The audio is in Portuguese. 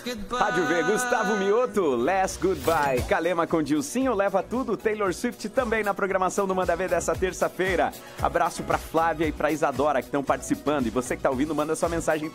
Rádio V, Gustavo Mioto, Last Goodbye. Kalema com Dilcinho, Leva Tudo. Taylor Swift também na programação do Manda Ver dessa terça-feira. Abraço pra Flávia e pra Isadora que estão participando. E você que tá ouvindo, manda sua mensagem